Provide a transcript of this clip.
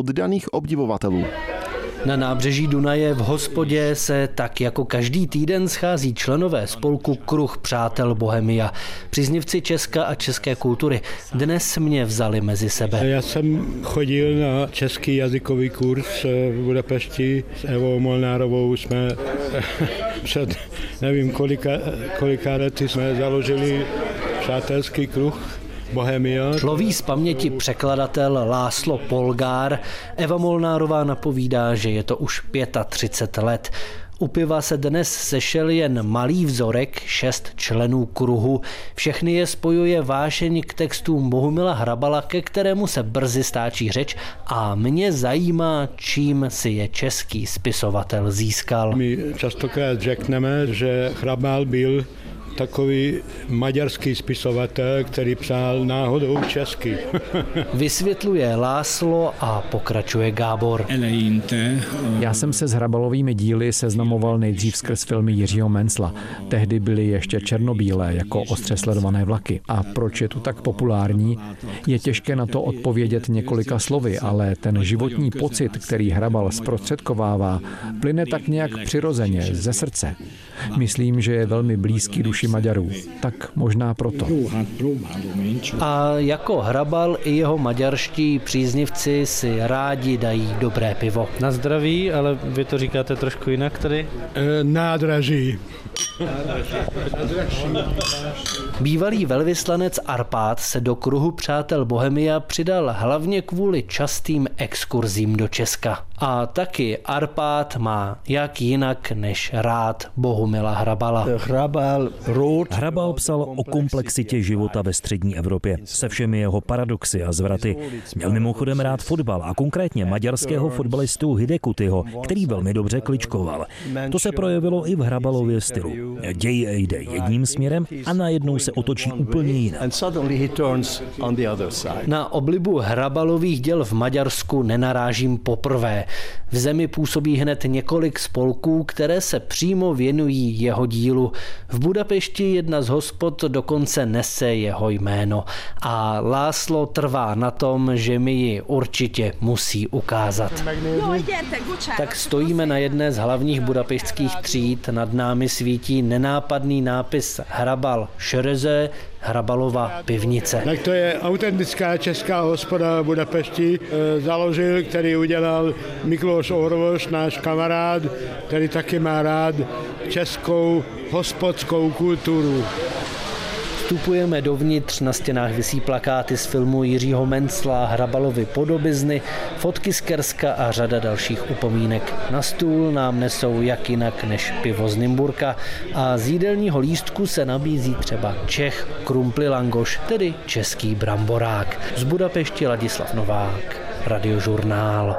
oddaných obdivovatelů. Na nábřeží Dunaje v hospodě se tak jako každý týden schází členové spolku Kruh přátel Bohemia. Příznivci Česka a české kultury dnes mě vzali mezi sebe. Já jsem chodil na český jazykový kurz v Budapešti s Evou Molnárovou. Jsme před nevím kolika lety jsme založili přátelský kruh Bohemia. Loví z paměti překladatel László Polgár. Eva Molnárová napovídá, že je to už 35 let. U piva se dnes sešel jen malý vzorek, 6 členů kruhu. Všechny je spojuje vášeň k textům Bohumila Hrabala, ke kterému se brzy stáčí řeč, a mě zajímá, čím si je český spisovatel získal. My častokrát řekneme, že Hrabal byl takový maďarský spisovatel, který psal náhodou česky. Vysvětluje László a pokračuje Gábor. Já jsem se s Hrabalovými díly seznamoval nejdřív skrz filmy Jiřího Mencla. Tehdy byly ještě černobílé, jako ostře sledované vlaky. A proč je tu tak populární? Je těžké na to odpovědět několika slovy, ale ten životní pocit, který Hrabal zprostředkovává, plyne tak nějak přirozeně, ze srdce. Myslím, že je velmi blízký duši Maďarů. Tak možná proto. A jako Hrabal i jeho maďarští příznivci si rádi dají dobré pivo. Na zdraví, ale vy to říkáte trošku jinak tady? Nádraží. Bývalý velvyslanec Arpád se do kruhu přátel Bohemia přidal hlavně kvůli častým exkurzím do Česka. A taky Arpád má jak jinak než rád Bohumila Hrabala. Hrabal psal o komplexitě života ve střední Evropě se všemi jeho paradoxy a zvraty. Měl mimochodem rád fotbal a konkrétně maďarského fotbalistu Hidekutyho, který velmi dobře kličkoval. To se projevilo i v Hrabalově stylu. Děj jde jedním směrem a najednou se otočí úplně jinak. Na oblibu Hrabalových děl v Maďarsku nenarážím poprvé. V zemi působí hned několik spolků, které se přímo věnují jeho dílu. V Budapešti jedna z hospod dokonce nese jeho jméno. A László trvá na tom, že mi ji určitě musí ukázat. Tak stojíme na jedné z hlavních budapešťských tříd, nad námi svítí nenápadný nápis Hrabal Šereze, Hrabalova pivnice. Tak to je autentická česká hospoda v Budapešti. Založil, který udělal Mikloš Orvoš, náš kamarád, který taky má rád českou hospodskou kulturu. Vstupujeme dovnitř, na stěnách visí plakáty z filmu Jiřího Mencla, Hrabalovy podobizny, fotky z Kerska a řada dalších upomínek. Na stůl nám nesou jak jinak než pivo z Nymburka a z jídelního lístku se nabízí třeba Čech Krumpli Langoš, tedy český bramborák. Z Budapešti Ladislav Novák, Radiožurnál.